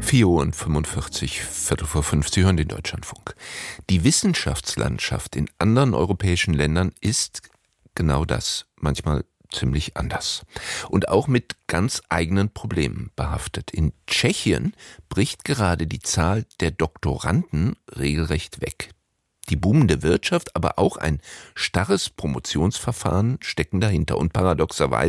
4:45 Viertel vor 5, Sie hören den Deutschlandfunk. Die Wissenschaftslandschaft in anderen europäischen Ländern ist genau das, manchmal ziemlich anders. Und auch mit ganz eigenen Problemen behaftet. In Tschechien bricht gerade die Zahl der Doktoranden regelrecht weg. Die boomende Wirtschaft, aber auch ein starres Promotionsverfahren stecken dahinter. Und paradoxerweise